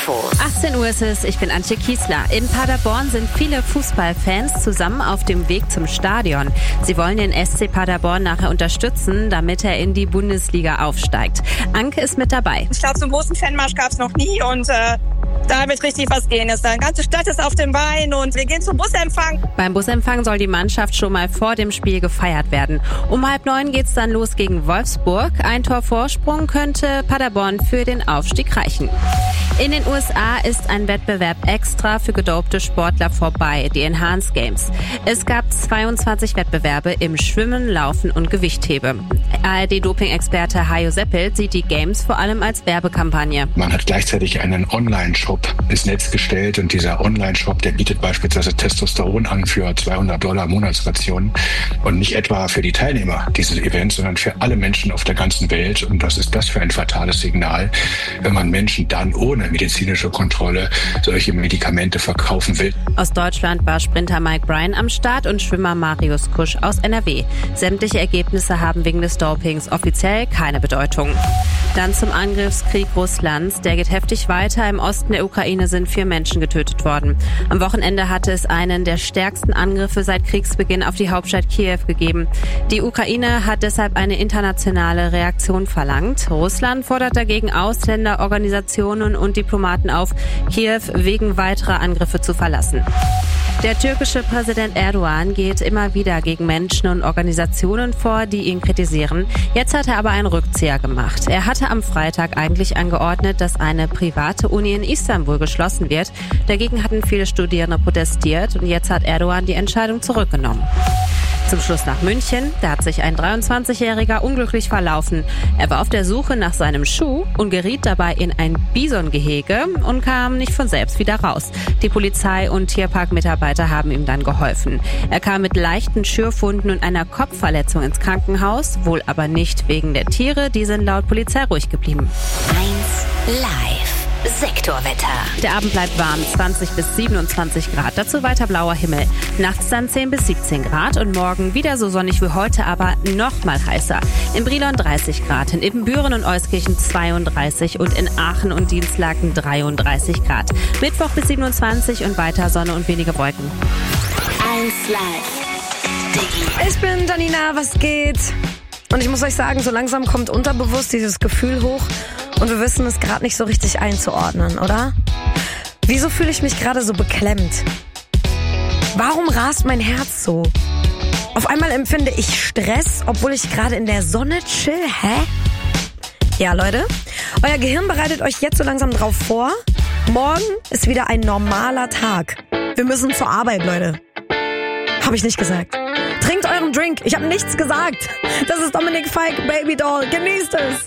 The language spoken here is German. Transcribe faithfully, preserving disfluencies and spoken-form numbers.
Info. achtzehn Uhr ist es, ich bin Antje Kiesler. In Paderborn sind viele Fußballfans zusammen auf dem Weg zum Stadion. Sie wollen den S C Paderborn nachher unterstützen, damit er in die Bundesliga aufsteigt. Anke ist mit dabei. Ich glaube, so einen großen Fanmarsch gab es noch nie und äh, da wird richtig was gehen. Die ganze Stadt ist auf dem Bein und wir gehen zum Busempfang. Beim Busempfang soll die Mannschaft schon mal vor dem Spiel gefeiert werden. Um halb neun geht's dann los gegen Wolfsburg. Ein Tor Vorsprung könnte Paderborn für den Aufstieg reichen. In den U S A ist ein Wettbewerb extra für gedopte Sportler vorbei, die Enhanced Games. Es gab zweiundzwanzig Wettbewerbe im Schwimmen, Laufen und Gewichthebe. A R D-Doping-Experte Hajo Seppelt sieht die Games vor allem als Werbekampagne. Man hat gleichzeitig einen Online-Shop ins Netz gestellt und dieser Online-Shop, der bietet beispielsweise Testosteron an für zweihundert Dollar Monatsration und nicht etwa für die Teilnehmer dieses Events, sondern für alle Menschen auf der ganzen Welt. Und was ist das für ein fatales Signal, wenn man Menschen dann ohne medizinische Kontrolle solche Medikamente verkaufen will. Aus Deutschland war Sprinter Mike Bryan am Start und Schwimmer Marius Kusch aus N R W. Sämtliche Ergebnisse haben wegen des Dopings offiziell keine Bedeutung. Dann zum Angriffskrieg Russlands. Der geht heftig weiter. Im Osten der Ukraine sind vier Menschen getötet worden. Am Wochenende hatte es einen der stärksten Angriffe seit Kriegsbeginn auf die Hauptstadt Kiew gegeben. Die Ukraine hat deshalb eine internationale Reaktion verlangt. Russland fordert dagegen Ausländer, Organisationen und Diplomaten auf, Kiew wegen weiterer Angriffe zu verlassen. Der türkische Präsident Erdogan geht immer wieder gegen Menschen und Organisationen vor, die ihn kritisieren. Jetzt hat er aber einen Rückzieher gemacht. Er hatte am Freitag eigentlich angeordnet, dass eine private Uni in Istanbul geschlossen wird. Dagegen hatten viele Studierende protestiert und jetzt hat Erdogan die Entscheidung zurückgenommen. Zum Schluss nach München. Da hat sich ein dreiundzwanzigjähriger unglücklich verlaufen. Er war auf der Suche nach seinem Schuh und geriet dabei in ein Bisongehege und kam nicht von selbst wieder raus. Die Polizei und Tierparkmitarbeiter haben ihm dann geholfen. Er kam mit leichten Schürfwunden und einer Kopfverletzung ins Krankenhaus, wohl aber nicht wegen der Tiere. Die sind laut Polizei ruhig geblieben. eins Live. Sektorwetter. Der Abend bleibt warm, zwanzig bis siebenundzwanzig Grad. Dazu weiter blauer Himmel. Nachts dann zehn bis siebzehn Grad und morgen wieder so sonnig wie heute, aber noch mal heißer. In Brilon dreißig Grad, in Ibbenbüren und Euskirchen zweiunddreißig und in Aachen und Dienstlaken dreiunddreißig Grad. Mittwoch bis siebenundzwanzig und weiter Sonne und wenige Wolken. eins Live. Ich bin Janina, was geht? Und ich muss euch sagen, so langsam kommt unterbewusst dieses Gefühl hoch und wir wissen es gerade nicht so richtig einzuordnen, oder? Wieso fühle ich mich gerade so beklemmt? Warum rast mein Herz so? Auf einmal empfinde ich Stress, obwohl ich gerade in der Sonne chill. Hä? Ja, Leute, euer Gehirn bereitet euch jetzt so langsam drauf vor. Morgen ist wieder ein normaler Tag. Wir müssen zur Arbeit, Leute. Hab ich nicht gesagt. Trinkt euren Drink. Ich habe nichts gesagt. Das ist Dominik Fike, Baby Doll. Genießt es.